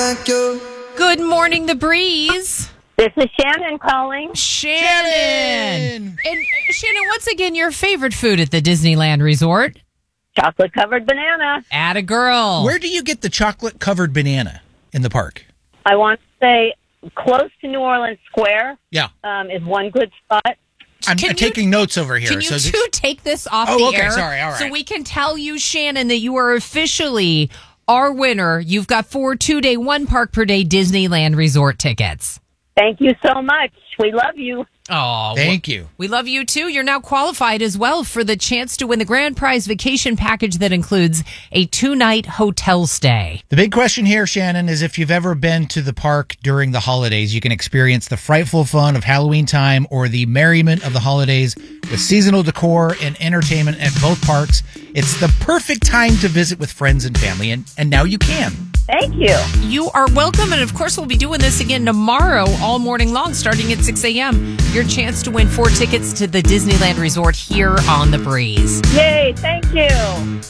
like you. Good morning, The Breeze. This is Shannon calling. Shannon! And Shannon, what's again your favorite food at the Disneyland Resort? Chocolate-covered banana. Atta girl. Where do you get the chocolate-covered banana in the park? I want to say close to New Orleans Square Yeah. is one good spot. I'm taking notes over here. Can you two take this off the okay, air? sorry, all right. So we can tell you, Shannon, that you are officially our winner. You've got 4 2-day, 1 park per day Disneyland Resort tickets. Thank you so much. We love you. Oh, Thank you. We love you too. You're now qualified as well for the chance to win the grand prize vacation package that includes a 2-night hotel stay. The big question here, Shannon, is if you've ever been to the park during the holidays, you can experience the frightful fun of Halloween time or the merriment of the holidays with seasonal decor and entertainment at both parks. It's the perfect time to visit with friends and family, and now you can. Thank you. You are welcome, and of course we'll be doing this again tomorrow all morning long starting at 6 a.m. Your chance to win 4 tickets to the Disneyland Resort here on The Breeze. Yay, thank you.